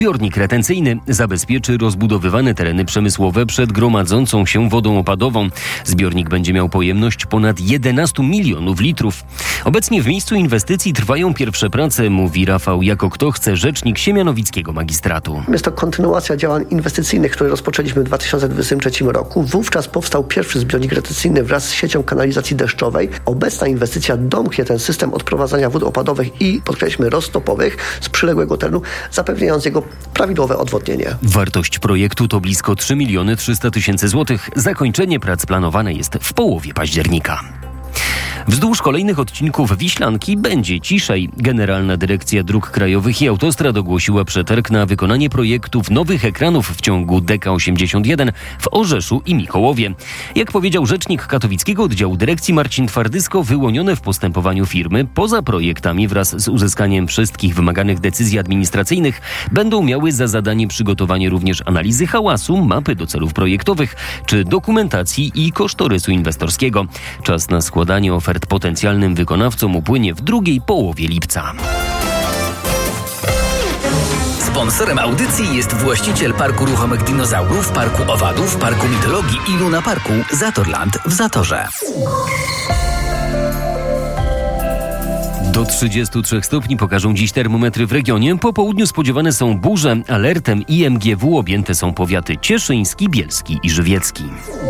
Zbiornik retencyjny zabezpieczy rozbudowywane tereny przemysłowe przed gromadzącą się wodą opadową. Zbiornik będzie miał pojemność ponad 11 milionów litrów. Obecnie w miejscu inwestycji trwają pierwsze prace, mówi Rafał Jako-Kto-Chce, rzecznik Siemianowickiego Magistratu. Jest to kontynuacja działań inwestycyjnych, które rozpoczęliśmy w 2023 roku. Wówczas powstał pierwszy zbiornik retencyjny wraz z siecią kanalizacji deszczowej. Obecna inwestycja domknie ten system odprowadzania wód opadowych i, podkreślmy, roztopowych z przyległego terenu, zapewniając jego prawidłowe odwodnienie. Wartość projektu to blisko 3 300 000 złotych. Zakończenie prac planowane jest w połowie października. Wzdłuż kolejnych odcinków Wiślanki będzie ciszej. Generalna Dyrekcja Dróg Krajowych i Autostrad ogłosiła przetarg na wykonanie projektów nowych ekranów w ciągu DK81 w Orzeszu i Mikołowie. Jak powiedział rzecznik katowickiego oddziału dyrekcji Marcin Twardysko, wyłonione w postępowaniu firmy poza projektami wraz z uzyskaniem wszystkich wymaganych decyzji administracyjnych będą miały za zadanie przygotowanie również analizy hałasu, mapy do celów projektowych czy dokumentacji i kosztorysu inwestorskiego. Czas na składanie ofert potencjalnym wykonawcom upłynie w drugiej połowie lipca. Sponsorem audycji jest właściciel Parku Ruchomych Dinozaurów, Parku Owadów, Parku Mitologii i Luna Parku Zatorland w Zatorze. Do 33 stopni pokażą dziś termometry w regionie. Po południu spodziewane są burze. Alertem IMGW objęte są powiaty cieszyński, bielski i żywiecki.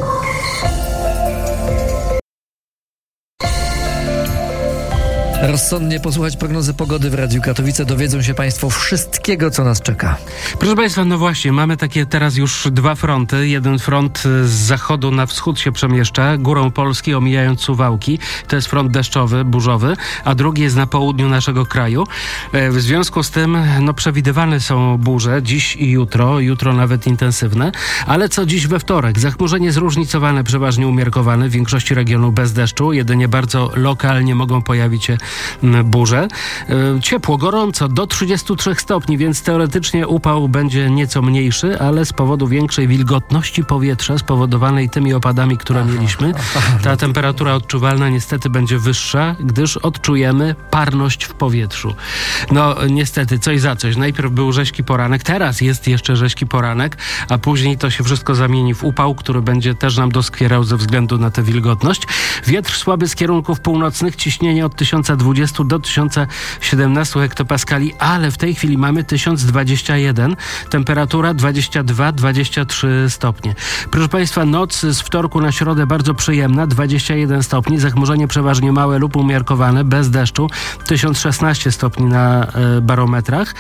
Rozsądnie posłuchać prognozy pogody w Radiu Katowice. Dowiedzą się Państwo wszystkiego, co nas czeka. Proszę Państwa, no właśnie, mamy takie teraz już dwa fronty. Jeden front z zachodu na wschód się przemieszcza, górą Polski, omijając Suwałki. To jest front deszczowy, burzowy, a drugi jest na południu naszego kraju. W związku z tym, przewidywane są burze dziś i jutro. Jutro nawet intensywne. Ale co dziś we wtorek? Zachmurzenie zróżnicowane, przeważnie umiarkowane. W większości regionów bez deszczu. Jedynie bardzo lokalnie mogą pojawić się burze. Ciepło, gorąco, do 33 stopni, więc teoretycznie upał będzie nieco mniejszy, ale z powodu większej wilgotności powietrza spowodowanej tymi opadami, które mieliśmy, ta temperatura odczuwalna niestety będzie wyższa, gdyż odczujemy parność w powietrzu. No niestety, coś za coś. Najpierw był rzeźki poranek, teraz jest jeszcze rzeźki poranek, a później to się wszystko zamieni w upał, który będzie też nam doskwierał ze względu na tę wilgotność. Wiatr słaby z kierunków północnych, ciśnienie od 1020 do 1017 hektopaskali, ale w tej chwili mamy 1021, temperatura 22-23 stopnie. Proszę Państwa, noc z wtorku na środę bardzo przyjemna, 21 stopni, zachmurzenie przeważnie małe lub umiarkowane, bez deszczu, 1016 stopni na barometrach.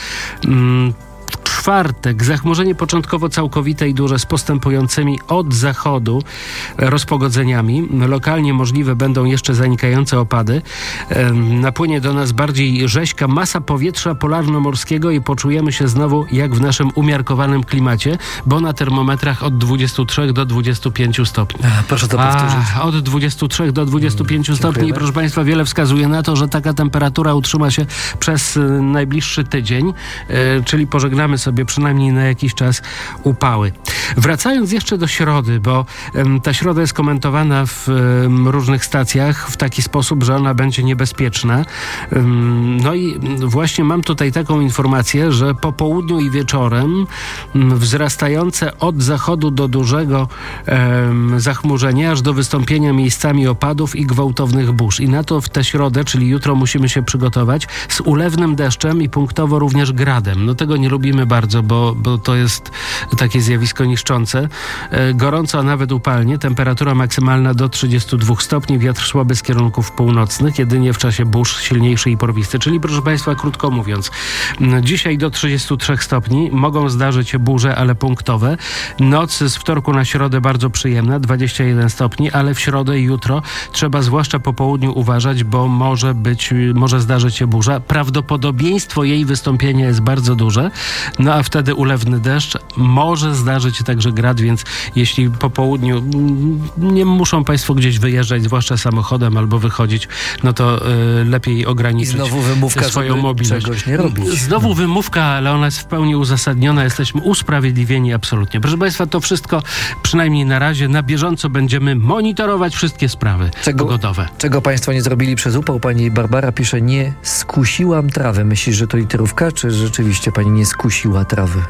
Czwartek, zachmurzenie początkowo całkowite i duże z postępującymi od zachodu rozpogodzeniami. Lokalnie możliwe będą jeszcze zanikające opady. Napłynie do nas bardziej rzeźka masa powietrza polarno-morskiego i poczujemy się znowu jak w naszym umiarkowanym klimacie, bo na termometrach od 23 do 25 stopni. Proszę to powtórzyć. Od 23 do 25 stopni i proszę Państwa, wiele wskazuje na to, że taka temperatura utrzyma się przez najbliższy tydzień, czyli pożegnamy sobie przynajmniej na jakiś czas upały. Wracając jeszcze do środy, bo ta środa jest komentowana w różnych stacjach w taki sposób, że ona będzie niebezpieczna. No i właśnie mam tutaj taką informację, że po południu i wieczorem wzrastające od zachodu do dużego zachmurzenie, aż do wystąpienia miejscami opadów i gwałtownych burz. I na to w tę środę, czyli jutro, musimy się przygotować z ulewnym deszczem i punktowo również gradem. No tego nie lubimy bardzo, bo to jest takie zjawisko niszczące. Gorąco, a nawet upalnie. Temperatura maksymalna do 32 stopni. Wiatr słaby z kierunków północnych. Jedynie w czasie burz silniejszy i porwisty. Czyli proszę Państwa, krótko mówiąc, dzisiaj do 33 stopni. Mogą zdarzyć się burze, ale punktowe. Noc z wtorku na środę bardzo przyjemna. 21 stopni, ale w środę i jutro trzeba zwłaszcza po południu uważać, bo może zdarzyć się burza. Prawdopodobieństwo jej wystąpienia jest bardzo duże. No a wtedy ulewny deszcz może zdarzyć będzie także grad, więc jeśli po południu nie muszą państwo gdzieś wyjeżdżać, zwłaszcza samochodem albo wychodzić, no to lepiej ograniczyć I znowu wymówka, swoją żeby mobilność. czegoś nie robić. Znowu wymówka, ale ona jest w pełni uzasadniona. Jesteśmy usprawiedliwieni absolutnie. Proszę państwa, to wszystko przynajmniej na razie na bieżąco będziemy monitorować wszystkie sprawy pogodowe. Czego państwo nie zrobili przez upał? Pani Barbara pisze, nie skusiłam trawy. Myślisz, że to literówka, czy rzeczywiście pani nie skusiła trawy?